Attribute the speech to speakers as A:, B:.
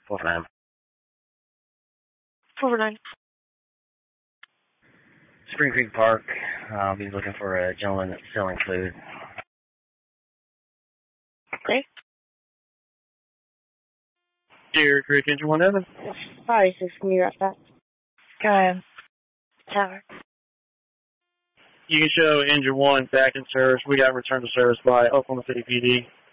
A: 449.
B: 449.
A: Spring Creek Park. I'll be looking for a gentleman that's selling food.
B: Okay.
C: Deer Creek Engine 1 Evan.
B: Hi, this is me right back.
D: Go ahead.
B: Tower.
C: You can show Engine 1 back in service. We got return to service by Oklahoma City PD.